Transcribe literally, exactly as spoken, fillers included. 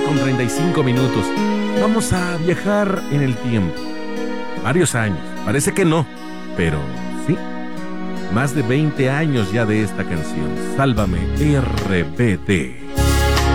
con treinta y cinco minutos. Vamos a viajar en el tiempo. Varios años. Parece que no, pero sí. Más de veinte años ya de esta canción. Sálvame R B D.